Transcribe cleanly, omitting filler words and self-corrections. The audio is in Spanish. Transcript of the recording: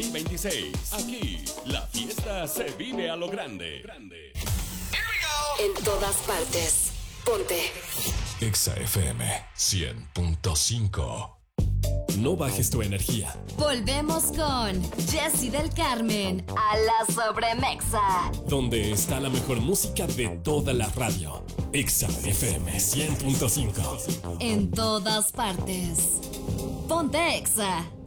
26. Aquí, la fiesta se vive a lo grande. En todas partes. Ponte. Exa FM 100.5. No bajes tu energía. Volvemos con Jessy del Carmen a la Sobremexa. Donde está la mejor música de toda la radio. Exa FM 100.5. En todas partes. Ponte Exa.